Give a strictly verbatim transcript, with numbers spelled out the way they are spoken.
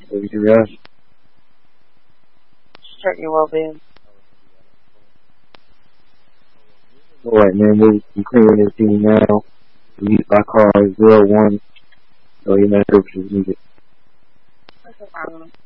Everything else? Check your well-being. Alright, man, we can clear everything now. Delete by car zero one. So your man services needed. That's no problem.